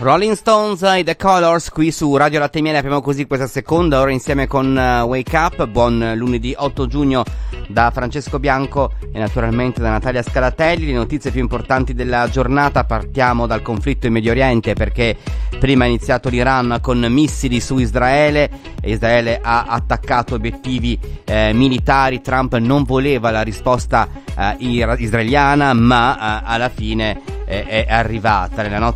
Rolling Stones e The Colors qui su Radio Latte e Miele. Apriamo così questa seconda ora insieme con Wake Up. Buon lunedì 8 giugno da Francesco Bianco e naturalmente da Natalia Scalatelli. Le notizie più importanti della giornata: partiamo dal conflitto in Medio Oriente, perché prima è iniziato l'Iran con missili su Israele e Israele ha attaccato obiettivi militari. Trump non voleva la risposta israeliana, ma alla fine è arrivata. Nella notte